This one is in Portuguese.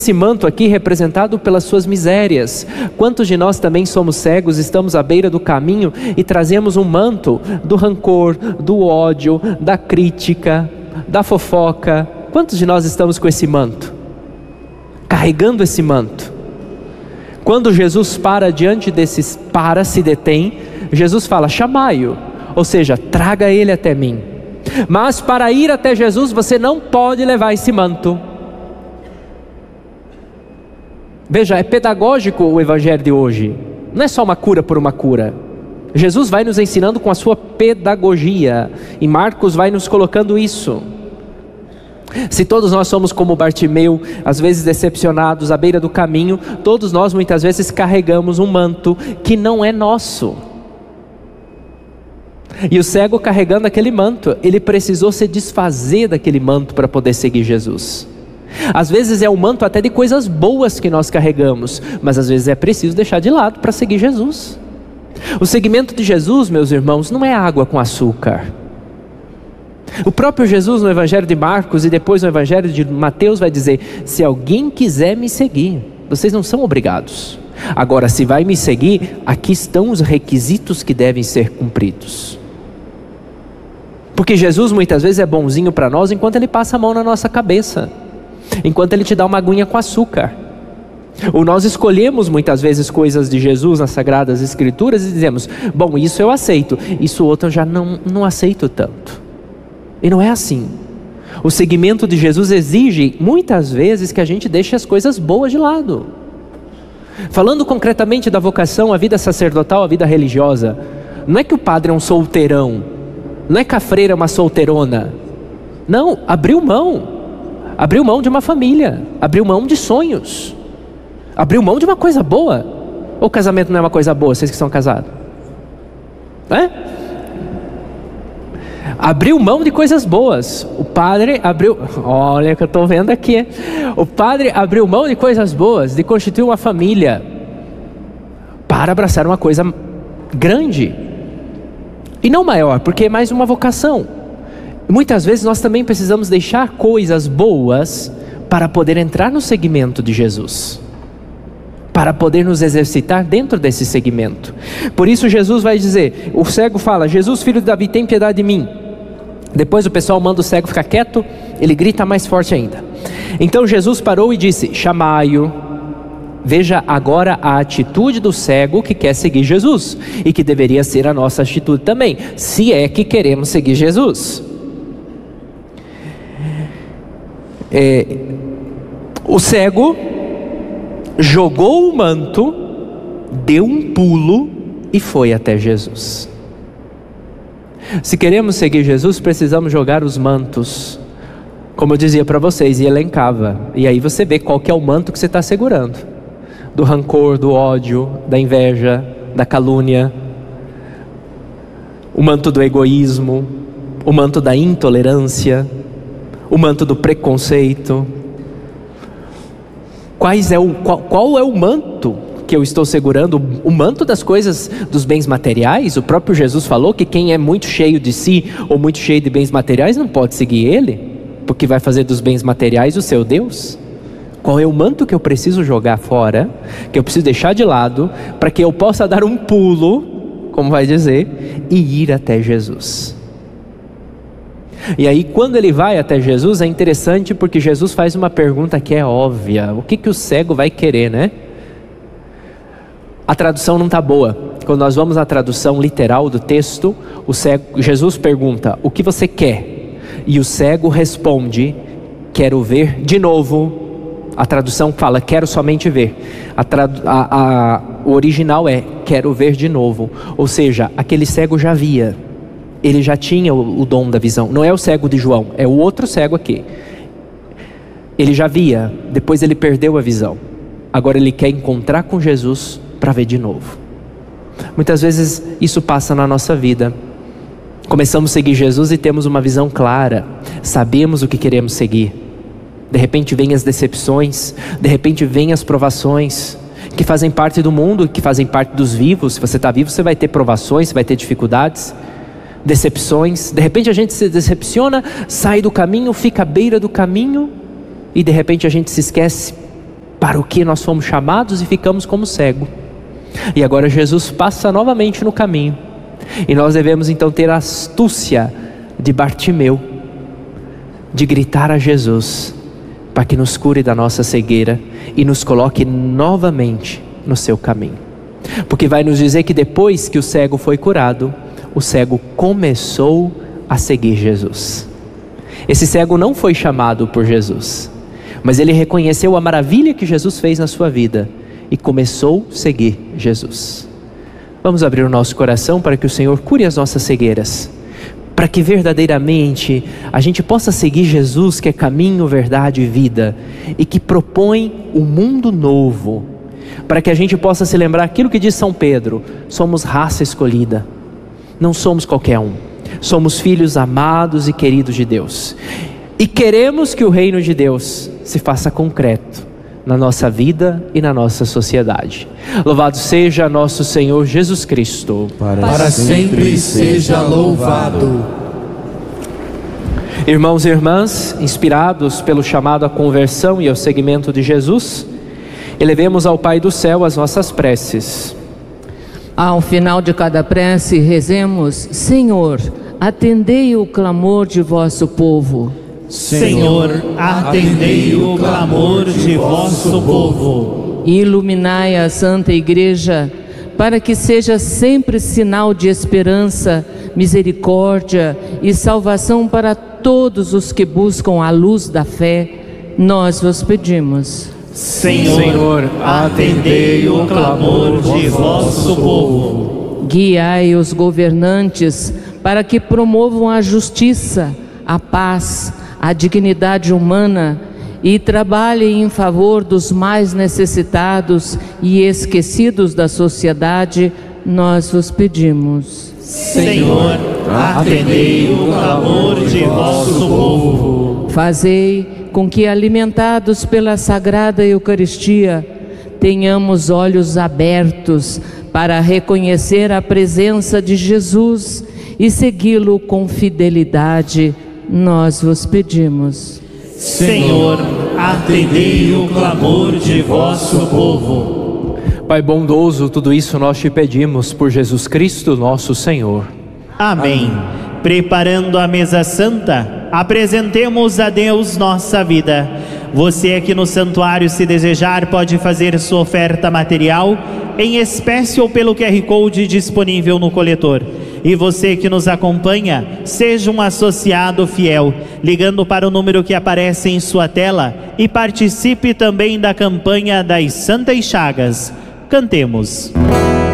Esse manto aqui representado pelas suas misérias. Quantos de nós também somos cegos, estamos à beira do caminho e trazemos um manto do rancor, do ódio, da crítica, da fofoca? Quantos de nós estamos com esse manto? Carregando esse manto. Quando Jesus para diante desses, se detém, Jesus fala: chamai-o, ou seja, traga ele até mim. Mas para ir até Jesus você não pode levar esse manto. Veja, é pedagógico o evangelho de hoje. Não é só uma cura por uma cura. Jesus vai nos ensinando com a sua pedagogia. E Marcos vai nos colocando isso. Se todos nós somos como Bartimeu, às vezes decepcionados, à beira do caminho, todos nós muitas vezes carregamos um manto que não é nosso. E o cego carregando aquele manto, ele precisou se desfazer daquele manto para poder seguir Jesus. Às vezes é um manto até de coisas boas que nós carregamos, mas às vezes é preciso deixar de lado para seguir Jesus. O seguimento de Jesus, meus irmãos, não é água com açúcar. O próprio Jesus no evangelho de Marcos e depois no evangelho de Mateus vai dizer: se alguém quiser me seguir, vocês não são obrigados. Agora, se vai me seguir, aqui estão os requisitos que devem ser cumpridos. Porque Jesus muitas vezes é bonzinho para nós enquanto ele passa a mão na nossa cabeça, enquanto ele te dá uma aguinha com açúcar. Ou nós escolhemos muitas vezes coisas de Jesus nas Sagradas Escrituras e dizemos: bom, isso eu aceito, isso outro eu já não aceito tanto. E não é assim. O seguimento de Jesus exige muitas vezes que a gente deixe as coisas boas de lado. Falando concretamente da vocação, a vida sacerdotal, a vida religiosa, não é que o padre é um solteirão, não é que a freira é uma solteirona. Não, abriu mão de uma família, abriu mão de sonhos, abriu mão de uma coisa boa. Ou o casamento não é uma coisa boa, vocês que são casados? Abriu mão de coisas boas. O padre abriu, olha que eu estou vendo aqui, o padre abriu mão de coisas boas, de constituir uma família, para abraçar uma coisa grande, e não maior, porque é mais uma vocação. Muitas vezes nós também precisamos deixar coisas boas para poder entrar no segmento de Jesus, para poder nos exercitar dentro desse segmento. Por isso Jesus vai dizer, o cego fala: Jesus, filho de Davi, tem piedade de mim. Depois o pessoal manda o cego ficar quieto, ele grita mais forte ainda. Então Jesus parou e disse: chamai-o. Veja agora a atitude do cego que quer seguir Jesus, e que deveria ser a nossa atitude também, se é que queremos seguir Jesus. O cego jogou o manto, deu um pulo e foi até Jesus. Se queremos seguir Jesus, precisamos jogar os mantos, como eu dizia para vocês, e elencava. E aí você vê qual que é o manto que você está segurando: do rancor, do ódio, da inveja, da calúnia, o manto do egoísmo, o manto da intolerância, o manto do preconceito. Qual é o manto que eu estou segurando? O manto das coisas, dos bens materiais? O próprio Jesus falou que quem é muito cheio de si ou muito cheio de bens materiais não pode seguir ele, porque vai fazer dos bens materiais o seu Deus. Qual é o manto que eu preciso jogar fora, que eu preciso deixar de lado, para que eu possa dar um pulo, como vai dizer, e ir até Jesus? E aí quando ele vai até Jesus é interessante, porque Jesus faz uma pergunta que é óbvia: o que o cego vai querer, né? A tradução não está boa. Quando nós vamos à tradução literal do texto, Jesus pergunta: o que você quer? E o cego responde: quero ver de novo. A tradução fala: quero somente ver. O original é: quero ver de novo. Ou seja, aquele cego já via, ele já tinha o dom da visão. Não é o cego de João, é o outro cego aqui. Ele já via, depois ele perdeu a visão. Agora ele quer encontrar com Jesus para ver de novo. Muitas vezes isso passa na nossa vida. Começamos a seguir Jesus e temos uma visão clara, sabemos o que queremos seguir. De repente vêm as decepções, de repente vêm as provações, que fazem parte do mundo, que fazem parte dos vivos. Se você está vivo, você vai ter provações, você vai ter dificuldades, decepções. De repente a gente se decepciona, sai do caminho, fica à beira do caminho, e de repente a gente se esquece para o que nós fomos chamados e ficamos como cego. E agora Jesus passa novamente no caminho. E nós devemos então ter a astúcia de Bartimeu, de gritar a Jesus, para que nos cure da nossa cegueira e nos coloque novamente no seu caminho. Porque vai nos dizer que depois que o cego foi curado, o cego começou a seguir Jesus. Esse cego não foi chamado por Jesus, mas ele reconheceu a maravilha que Jesus fez na sua vida e começou a seguir Jesus. Vamos abrir o nosso coração para que o Senhor cure as nossas cegueiras, para que verdadeiramente a gente possa seguir Jesus, que é caminho, verdade e vida, e que propõe um mundo novo, para que a gente possa se lembrar aquilo que diz São Pedro: somos raça escolhida, não somos qualquer um, somos filhos amados e queridos de Deus, e queremos que o reino de Deus se faça concreto na nossa vida e na nossa sociedade. Louvado seja nosso Senhor Jesus Cristo. Para sempre seja louvado. Irmãos e irmãs, inspirados pelo chamado à conversão e ao seguimento de Jesus, elevemos ao Pai do céu as nossas preces. Ao final de cada prece, rezemos: Senhor, atendei o clamor de vosso povo. Senhor, atendei o clamor de vosso povo. Iluminai a Santa Igreja, para que seja sempre sinal de esperança, misericórdia e salvação para todos os que buscam a luz da fé. Nós vos pedimos. Senhor, atendei o clamor de vosso povo. Guiai os governantes para que promovam a justiça, a paz, a dignidade humana e trabalhem em favor dos mais necessitados e esquecidos da sociedade. Nós vos pedimos. Senhor, atendei o clamor de vosso povo. Fazei com que, alimentados pela Sagrada Eucaristia, tenhamos olhos abertos para reconhecer a presença de Jesus e segui-lo com fidelidade. Nós vos pedimos. Senhor, atendei o clamor de vosso povo. Pai bondoso, tudo isso nós te pedimos por Jesus Cristo, nosso Senhor. Amém. Preparando a mesa santa, apresentemos a Deus nossa vida. Você aqui no santuário, se desejar, pode fazer sua oferta material em espécie ou pelo QR Code disponível no coletor. E você que nos acompanha, seja um associado fiel, ligando para o número que aparece em sua tela e participe também da campanha das Santas Chagas. Cantemos.